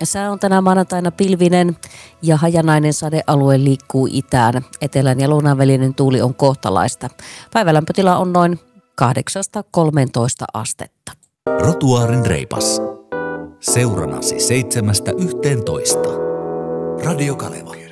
Sää on tänä maanantaina pilvinen ja hajanainen sadealue liikkuu itään. Etelän ja lounaan välinen tuuli on kohtalaista. Päivälämpötila on noin 8-13 astetta. Rotuaarin reipas. Seuranasi 7–11. Radio Kaleva.